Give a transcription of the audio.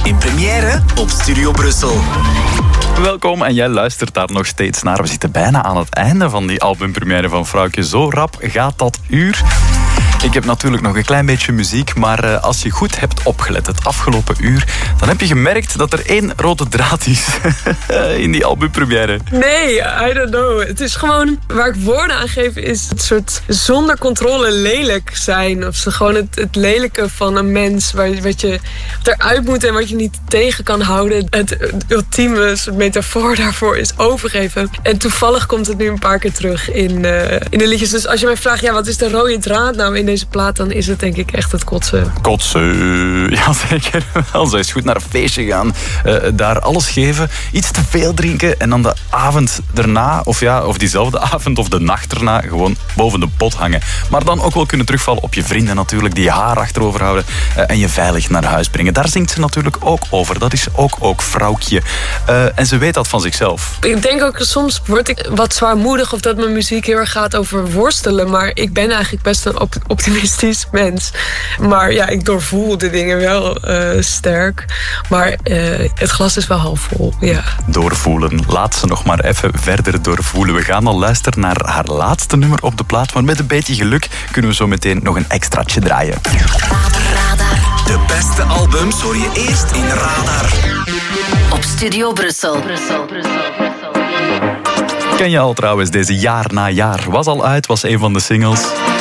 in première op Studio Brussel. Welkom en jij luistert daar nog steeds naar. We zitten bijna aan het einde van die albumpremière van Vrouwtje. Zo rap gaat dat uur. Ik heb natuurlijk nog een klein beetje muziek, maar als je goed hebt opgelet het afgelopen uur, dan heb je gemerkt dat er één rode draad is in die albumpremière. Nee, I don't know. Het is gewoon, waar ik woorden aan geef, is het soort zonder controle lelijk zijn. Of gewoon het lelijke van een mens, wat je eruit moet en wat je niet tegen kan houden. Het ultieme metafoor daarvoor is overgeven. En toevallig komt het nu een paar keer terug in de liedjes. Dus als je mij vraagt, ja, wat is de rode draad nou in deze plaat, dan is het denk ik echt het kotsen. Kotsen, ja zeker. Wel, zij is goed naar een feestje gaan, daar alles geven, iets te veel drinken en dan de avond erna, of diezelfde avond of de nacht erna, gewoon boven de pot hangen. Maar dan ook wel kunnen terugvallen op je vrienden natuurlijk, die je haar achterover houden en je veilig naar huis brengen. Daar zingt ze natuurlijk ook over. Dat is ook Vrouwtje. En ze weet dat van zichzelf. Ik denk ook, soms word ik wat zwaarmoedig of dat mijn muziek heel erg gaat over worstelen, maar ik ben eigenlijk best een optimistisch mens. Maar ja, ik doorvoel de dingen wel sterk. Maar het glas is wel half vol, ja. Doorvoelen. Laat ze nog maar even verder doorvoelen. We gaan al luisteren naar haar laatste nummer op de plaat, maar met een beetje geluk kunnen we zo meteen nog een extraatje draaien. Radar. De beste albums hoor je eerst in Radar. Op Studio Brussel. Ken je al trouwens, deze Jaar na Jaar was al uit, was een van de singles.